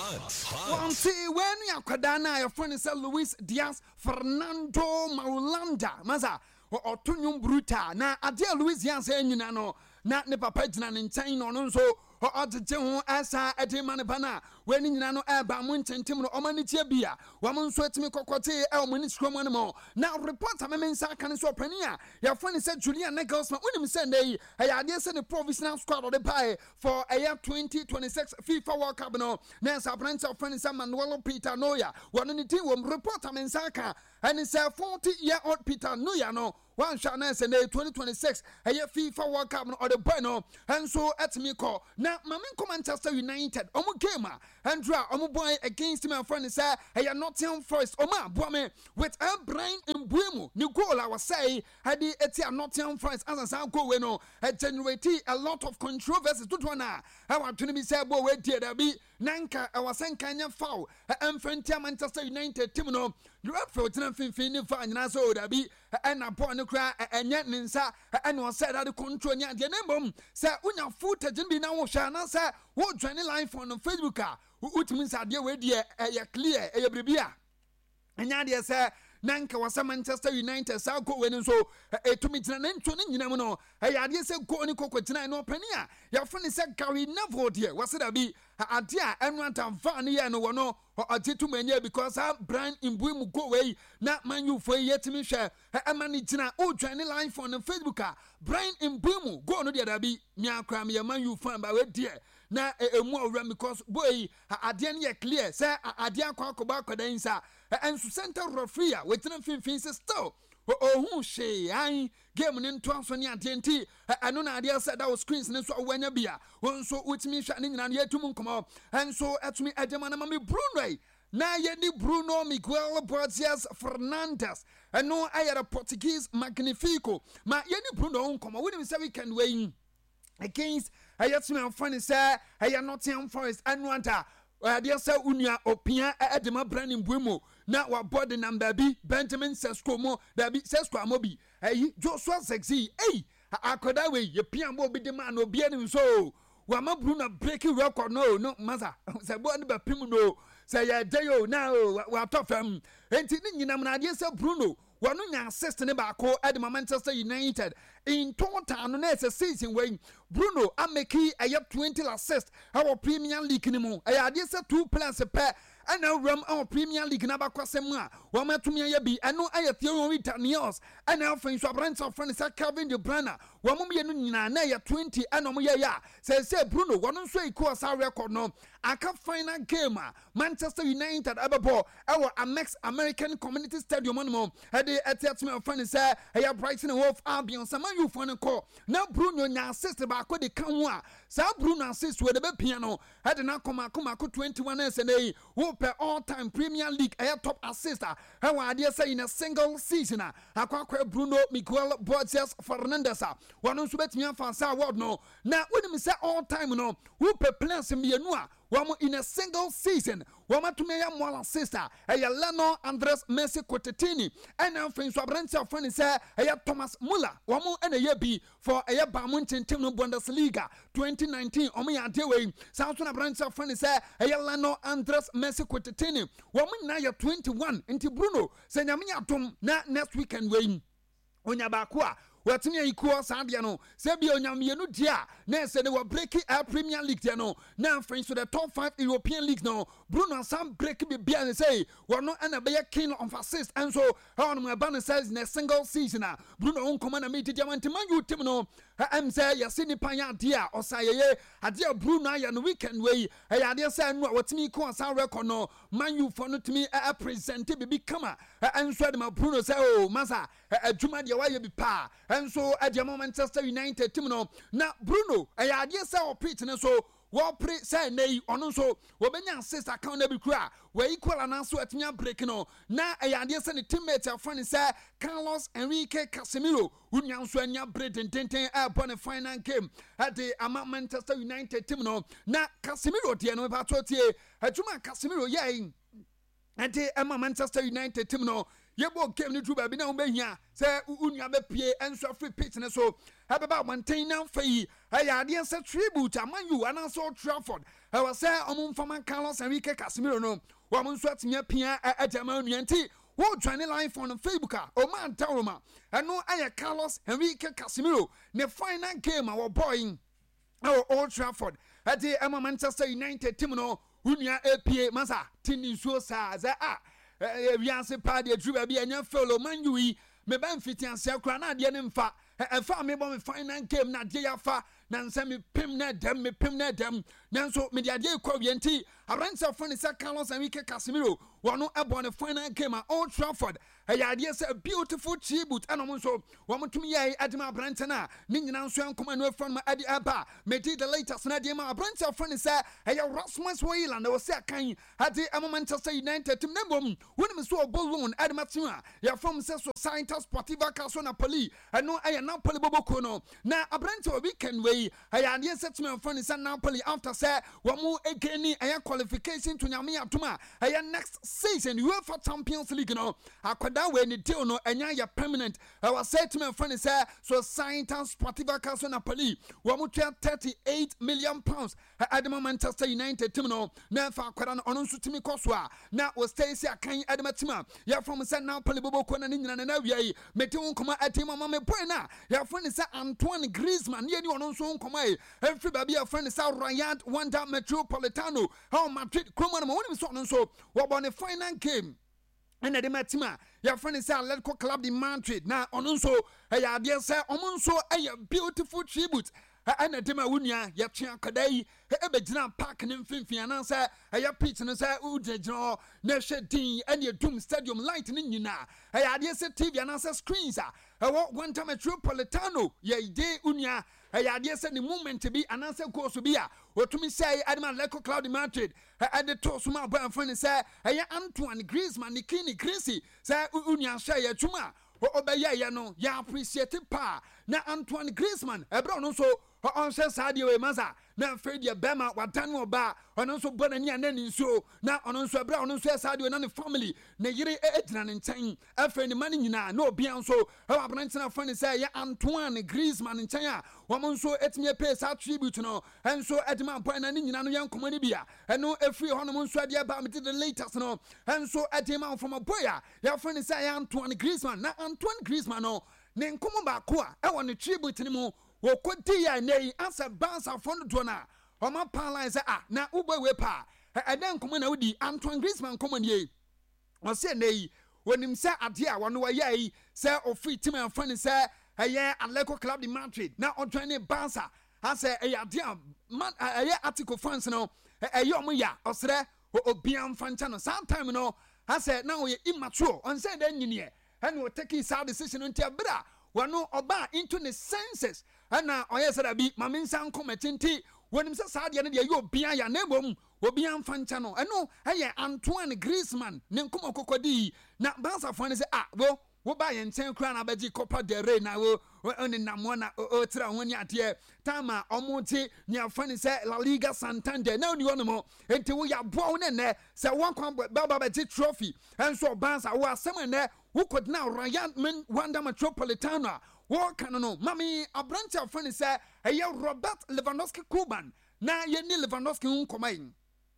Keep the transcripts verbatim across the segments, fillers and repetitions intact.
One see when you Kadana, your friend is Luis Diaz Fernando Maulanda, Maza, or Tunyum Bruta. Now, I dear Luis Diaz, you know, not the Papajana in China or so. Or other Joe Asa at him Manabana, when in Nano Abba Munchen Timon or Manichia, woman sweat me cocotte, El Ministro Monimo. Now report a mensa can so penia. Your friend said Julian Nichols, when him Sunday, I had sent a provisional squad of the pie for a year twenty twenty-six FIFA World Cup. No, Nancy Prince of friend Manuel Peter Noya, one in the team will report a mensaka, and it's a forty year old Peter Noya. No, one shall answer twenty twenty-six, a year FIFA World Cup or the Bueno, and so at me call. Now, Mamin Manchester United, Omo Gamer, and draw Omo boy against my friend, say, I am not young first, Oma, Boame, with a brain in Buemo, New goal, I was say, I did a not young first, as I go, no, I generate a lot of controversies to one. I want to be said, boy, dear, there be Nanka, I was saying, Kanya foul, and friend Manchester United, Timino, you have for Tinafin, fine, and so there be, and upon the cry, and yet Ninsa, and was said, I control the name, say, Una footage and be now. Shana say what journey life on Facebook which means I dear way dear a clear a bribia and ya say Nanka was a Manchester United South go when so a to me you never know I idea say go on coco tonight no penia your friend said carry never dear was it a be a dear and want to find here no one or a tito many because I'm brand in Buimu go away not man you for yet to me share a managina oh journey life on the Facebook Brian in Buimu go on the other be nya cram your man you find by way dear na a more ram because boy a dear near clear say a dear quack about cadenza and to center referee waiting fin fins still. Oh, who say, I game in Twansony T N T. I know idea said that was screens and so when you be one so with me shining and yet to moon come up and so at me at the man Bruno. Now yet Bruno Miguel Borges Fernandez and no I had a Portuguese Magnifico. My Yenny Bruno come on, we say we can win against I yet to me funny say I am not young forest and wanta. Well, dear sir, Unia Opia at the brand in Bumo. Now, what body number be Benjamin Sescomo, that be Sesquamobi. Hey, Joshua sexy. Hey, I could that way, your piano be the man will be any so. Well, my Bruno breaking record, no, no, mother. Say, what about Pimuno? Say, yeah, Dayo, now, what tough him. And you know, idea, sir, Bruno. One young sister Nebako at Manchester United in total next season when Bruno Ameki a yep twenty assist our Premier League anymore. I had this two plans a pair and now rum our Premier League Nabakwasemwa. One man to me be I know I have theory Tanios and now friends of friends of friends are Calvin de Brana. One moment na twenty and no ya says say Bruno one say course our record no. I can find a gamer Manchester United Ababo our Amex American Community Stadium anymore. At the my friend say I have Brighton and Wolf Albion some you phone call now Bruno nya assist back with the canwa sa Bruno assist with the piano had na come come twenty-one S and A who per all time Premier League air top assister how idea say in a single season akwa Bruno Miguel Borges Fernandez one so bet me fancy award no now when me say all time no who per plans me no one in a single season one to me more assister a Leno Andres Messi Cotetini and now friends of Brent of friend say a Thomas Muller one more and a year be for a Bamuntin team no Bundesliga twenty nineteen on me antewe Southern Brent of friend say a Leno Andres Messi Cotetini one now you're twenty-one into Bruno say nyamiya tom na next weekend win Onyabakwa Watini equal Sandiano, Sabio Yamiano Dia, Nessa they were breaking our Premier League no. Now friends to the top five European leagues no. Bruno some break be behind say, we're not an a king of assist and so on my banner says in a single season. Bruno on command a meeting Diamant you Timino. I'm say Yasini Panya dia or say a dear Bruno and weekend way. I idea say what me cause our record no. Man you for not me a presented be comer. And so my Bruno say, oh Masa, a Juma dia why you be pa. And so at the Manchester United team no now Bruno I idea say or preach so what pre say nay on so we benya sister account be cry we equal and so at me break no now I idea say the teammate your friend say Carlos Enrique Casemiro who nya so anya bread and ten upon a final game at the Manchester United team no now Casemiro dey no ba to tie aduma Casemiro yeah at the Manchester United team no yebo game ni tuba bi na wo behia say unya be pie enso free pitch ne so ɛbɛba abɔnten na mfa yi ɛyɛ adeɛ sɛ tribute Man U anaasɛ Old Trafford ɛwɔ sɛ ɔmo mfama Carlos Enrique Casemiro no wɔn nso atumi apia ɛgya Man U nti wɔn join live on Facebook a ɔmo antaworoma ɛno ɛyɛ Carlos Enrique Casemiro ne final game a wɔbɔɔ ɛwɔ Old Trafford ɛde ɛma Manchester United team no unia A P A masa tini nsuo saa sɛ a wiase pa de aduru baabi ɛnyɛ fellow Man U yi me ban fiti ansia kura na adeɛ ne mfa ɛfa me bɔ me final game na adeɛ yafa na nsɛ me pem na dɛm me pem na dɛm nanso me de adeɛ kɔ wie nti abrante fo ne sɛ Carlos Enrique Casemiro wɔno ɛbɔ ne final game at Old Trafford ɛyɛ adeɛ sɛ a beautiful tribute ɛna mo nso wɔn tumi yɛ ɛdema abrante na ne nyina nso nkɔmɔ no afɔ no ɛde ɛba me di the latest na deɛ ma abrante fo ne sɛ ɛyɛ Rasmus Hojlund wɔ sɛ kan ɛde ɛma Manchester United team na mbom wɔn so ɔbɔ loan ɛdema team a yɛfam sɛ Società Sportiva Calcio Napoli ɛno ɛyɛ Napoli boboko no na abrante wɔ weekend wei ɛyɛ adeɛ sɛ team fo ne sɛ Napoli after sɛ wɔn again ɛyɛ qualification to nyame atoma ɛyɛ next season UEFA Champions League no akwada we ni deal no enya ya permanent our settlement friend is Società Sportiva Calcio Napoli wo mo twa thirty-eight million pounds adema Manchester United team no na fa akwada no ono nso timi koso a na wo stay si akan adema team a ya from say Napoli boboko na ni nyina na wi yi meti won koma atima mama boy na ya friend is Antoine Griezmann ye ni ono nso nkoma e every baby ya friend is Ryan Wanda Metropolitano how Madrid kroma no woni so ono nso wo bo ne final game and the matima your friend is Atletico Club de Madrid na ono nso e ya de say omo nso e beautiful tribute and the dema wunia ya twa kadai e be gina park ne mfimfin na say e ya pitch no say u gyina na hwe din and ye doom stadium light ne nyina e ya de say T V na say screens a e wo Wanda Metropolitano ye de unia e ya de say the moment bi ananse goal so bi a otumi say Adama Atletico Club de Madrid e de to so ma boy friend say e ya Antoine Griezmann ni kini Chrissy say unia hwe ya tuma obeye ye no ya appreciate pa na Antoine Griezmann e bro no so on says Sadio we maza na afraid ya bema wadan oba ono nso bona ni anani nso na ono nso bra ono nso Sadio na ne family na yire ejina ne nchen afraid ni mani nyina na obi anso e wabrante na fani say ya Antoine Griezmann nchen a wo nso etime pay sa tribute no enso edima boy na ne nyina no yankomo ne bia eno efri ho no nso ade ba me the latest no enso edima from a boy a ya fani say ya Antoine Griezmann na Antoine Griezmann no ne nkomo ba ko a e wo ne tribute ni mu wo kodi ya nei asa bansa fondo to na o ma pan say ah na ugbo we pa e den komo na wudi Antoine Griezmann komo ne o se nei wonim se ade a wono wa yai se ofi team an fan se eye Atletico Club de Madrid na o join bansa asa eye ade a eye Atletico fans no eye o mo ya osre obian fancha no sometime no asa na o ye immature on say den nyine and we take his decision until bra wano oba into the senses ana oyesa da bi mame nsan komatinti wonim se saade ne de yo bia ya na bom obia mfancha no eno eye Antoine Griezmann ne nkomo kokodi na bansa fo ne se ah wo wo ba ye nchen kra na baji Copa del Rey na wo oni namo na o tira ho ni ade tama omonti ni afani se La Liga Santander na oni wono mo enti wo ya bo ne ne se won kwan ba ba baji trophy enso bansa wo asem ne wo could now Ryan Wanda Metropolitano wo kan no mami abrante afani se eye Robert Lewandowski Kuban na ye ni Lewandowski nkomai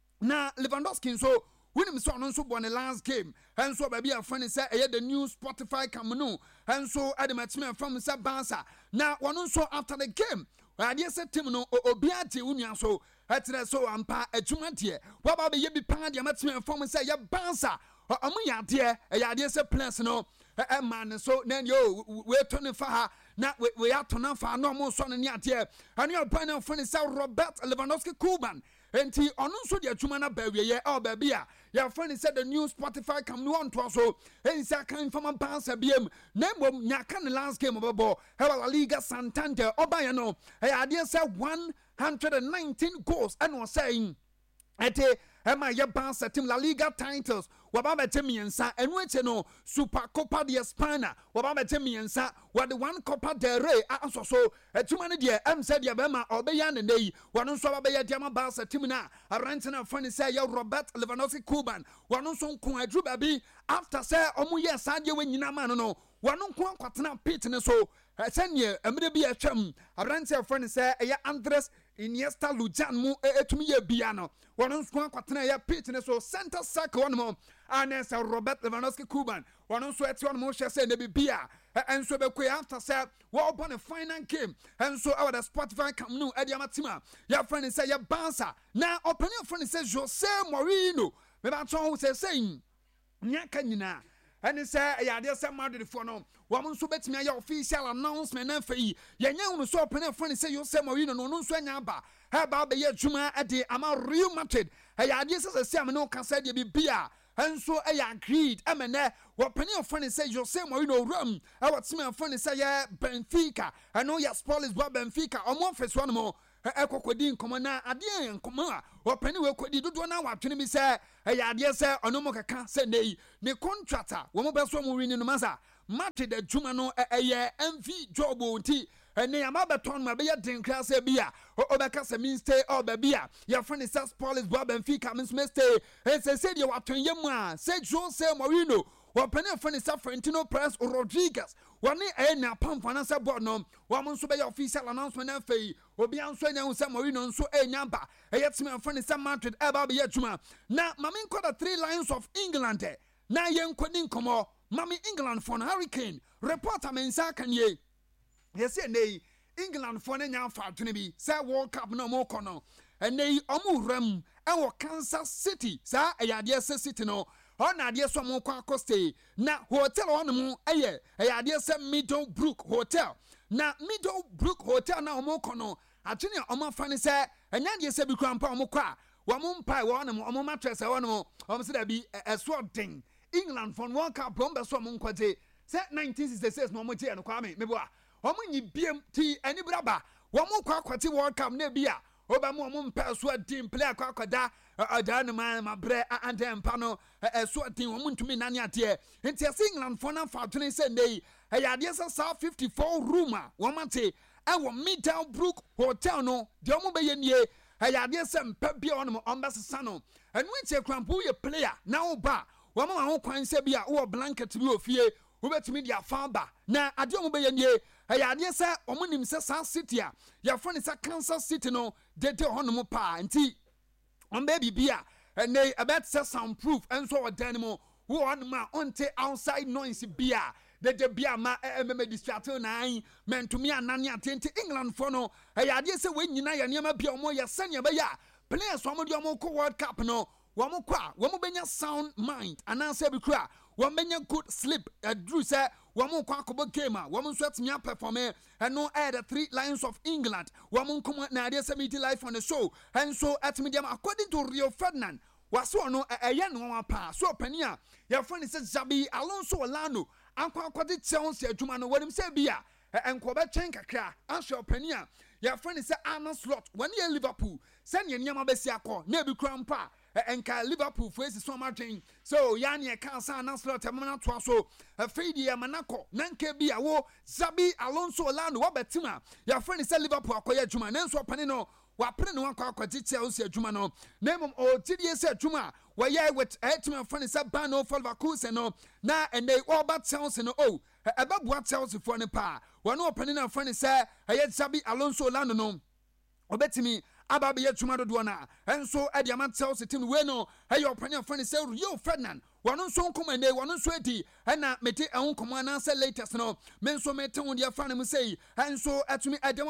na Lewandowski so when so no so born the last game and so baby a funny say eh the new Spotify come no and so at the match from say Barca now one so after the game I dey say team no obiate unia so etre so ampa adwuma de wa ba be ye bi pan de match from say ya Barca omo ya de eh ya dey say plans no eh man so na yo we to ne fa na we ya to na fa no mo so ne ade ani opan na funny say Robert Lewandowski Kuban enti ono nso de atuma na ba wiye e ba bia ya friend said the new Spotify come no on to so ensa kan from Barca biem na mom nya kan last game obobo e La Liga Santander oba no e ade say one hundred nineteen goals and was saying ete ema ye Barca team La Liga titles waba bete miensa enu eche no Super Copa de España waba bete miensa wade one Copa del Rey aso so etuma ne de em said ya bema obeya ne nei wano nso waba ye de ma Barca team na Argentina funny say ya Robert Lewandowski Kuban wano nso nko adru ba bi after say omu ye sade we nyina ma no no wano nko akwatena pit ne so sɛnea ɛmmerɛ bi atwam aberante friend sɛ ɛyɛ Andres Iniesta Lujan mu etumi yɛ bia no wɔn nso akwatena yɛ pitch ne so center circle wɔn mo anesa Robert Lewandowski Kuban wɔn nso ɛte wɔn mo hyɛ sɛ ne bibia ɛnso bɛkɔ after sɛ wɔbɔ ne final game ɛnso ɛwɔ the Spotify Camp Nou ɛde amatima yɛ friend sɛ yɛ Barca na ɔpɛni friend sɛ Jose Mourinho meba tɔn sɛ sɛ nyaka nyina ɛne sɛ ɛyɛ adeɛ sɛ Madridfoɔ no wɔn nso bɛtumi ayɛ official announcement na afei yɛnyɛ hunu sɛ ɔpɛne afɔ ne sɛ Jose Mourinho no ɔno nso anya aba ɛba bɛyɛ adwuma ɛde ama Real Madrid ɛyɛ adeɛ sɛ sɛ sɛ amene wo kasa deɛ bibia ɛnso ɛyɛ agreed ɛmɛnɛ wɔpɛne afɔ ne sɛ Jose Mourinho owuram ɛwɔ temi afɔ ne sɛ yɛ Benfica ɛno yɛ Sport Lisboa Benfica ɔmo ɔfɛsoɔ no mo ɛkɔkɔdi nkɔmɔ na adeɛ nkɔmɔ a wɔpɛne wɔ kɔdi dodoɔ na wɔatwene bi sɛ ɛyɛ adeɛ sɛ ɔno mo keka sɛ nei ne contract a wɔn bɛso mo wini no masa Madrid adwuma no ɛyɛ M V job nti ɛne ama bɛtɔn no bɛyɛ den kra sɛ bi a ɔbɛka sɛ min stay or baabi a yɛfrɛ ne sɛ Sport Lisboa Benfica min stay ɛsɛ sɛ deɛ wɔatɔn yɛ mu a sɛ Jose Mourinho wɔpɛne afɔ ne sɛ Florentino Perez Rodriguez wɔne ɛyɛ na pamfana sɛ board no wɔn nso bɛyɛ official announcement na afei obi nso anya hu sɛ Mourinho nso ɛnya ba ɛyɛ temi afɔ ne sɛ Madrid ɛba bɛyɛ adwuma na mame nkɔ the three lions of England na yɛn nkɔdi nkɔmɔ mame England for Hurricane reporter mensa kan ye yɛsɛ nei England for ne nya afa adwene bi sɛ World Cup na ɔmo kɔ no ɛnɛ ɔmo wram ɛwɔ Kansas City saa ɛyɛ adeɛ sɛ City no ɔna adeɛ sɛ ɔmo kɔ akɔstay na hotel ɔno mo ɛyɛ ɛyɛ adeɛ sɛ Middlebrook Hotel na Middlebrook Hotel na ɔmo kɔ no adwene a ɔmo afa ne sɛ ɛnya adeɛ sɛ bi kura mpa ɔmo kɔ a wɔn mpa ɛwɔ ɔno mo ɔmo mattress ɛwɔ no mo ɔmo sɛ dɛbi ɛsoɔ den England for World Cup bɔn bɛ so ɔmo nkɔgye sɛ nineteen sixty-six na ɔmo gye ɛno kwame mebo a ɔmo nyi biem ti ɛni braba wɔn kɔ akɔte World Cup na ebi a ɔbɛmo ɔmo mpa ɛsoɔ den play akɔ akɔda ɔda no ma ma brɛ andɛ mpa no ɛsoɔ den wɔn ntumi nane adeɛ nti ɛsɛ England for na fa adwene sɛ nei ɛyɛ adeɛ sɛ saa fifty-four room a wɔn ate ɛwɔ Middlebrook Hotel no deɛ ɔmo bɛyɛ nie ɛyɛ adeɛ sɛ mpa bi a ɔno ɔmo bɛsesa no ɛnu nkyɛn kurampo yɛ player na ɔba wɔn ma ho kwan sɛ bi a wɔ blanket bi wɔ fie wobɛtumi de afa ba na adeɛ ɔmo bɛyɛ nie ɛyɛ adeɛ sɛ ɔmo nim sɛ saa City a yɛfrɛ ne sɛ Kansas City no dede hɔ nom paa nti ɔmo bɛyɛ biribi a ɛnɛ ɛbɛte sɛ soundproof ɛnso wɔ dan mu wɔ hɔ nom a ɔnte outside noise bi a dede bi a ma ɛmɛmɛ distracted nan mɛntumi anane ate nti England fo no ɛyɛ adeɛ sɛ wɔn nyinaa yɛ nneɛma bi a ɔmo yɛ sɛnea bɛyɛ a players ɔmo de ɔmo kɔ World Cup no wɔn kɔ a wɔn bɛnya sound mind anaasɛ bi kura wɔn bɛnya good sleep ɛduru sɛ wɔn kɔ akɔbɔ game a wɔn nso atumi apɛfɔmɛ ɛno ɛyɛ the three lions of England wɔn nkɔmɔ na adeɛ sɛ meeti life on the show ɛnso ɛtumi deɛ according to Rio Ferdinand wɔso ɔno ɛyɛ ne wɔn apaa so ɔpanin a yɛfrɛ ne sɛ Xabi Alonso Olano akɔ akɔde Chelsea adwuma no wɔnim sɛ bi a nkɔbɛtwɛn kakra ahwɛ ɔpanin a yɛfrɛ ne sɛ Arne Slot wɔn yɛ Liverpool sɛnea nneɛma bɛsi akɔ na ebi kura mpa enka Liverpool for esi so madwen so yani e kan sa na slot e mana to so afei di e manako na nka bi a wo Xabi Alonso Olano wo betima ya friend say Liverpool akoya adwuma na nso opane no wa pene no akwa akwati Chelsea adwuma no na mom o tidie say adwuma wa ye with etima friend say Bano Leverkusen no na ene wo ba Chelsea no o e ba bua Chelsea for ne pa wa no opane na friend say e Xabi Alonso Olano no obetimi aba be yatuma dodo na enso e dia man Chelsea team we no e your opinion friend say Rio Ferdinand wano nso nkoma ne wano nso edi e na mete ehun nkoma na say latest no me nso mete hun dia fa ne mu say enso atumi